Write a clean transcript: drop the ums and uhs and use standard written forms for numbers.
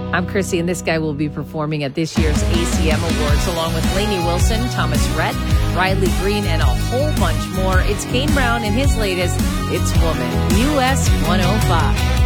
I'm Chrissy, and this guy will be performing at this year's ACM Awards along with Lainey Wilson, Thomas Rhett, Riley Green, and a whole bunch more. It's Kane Brown and his latest, It's Woman, US 105.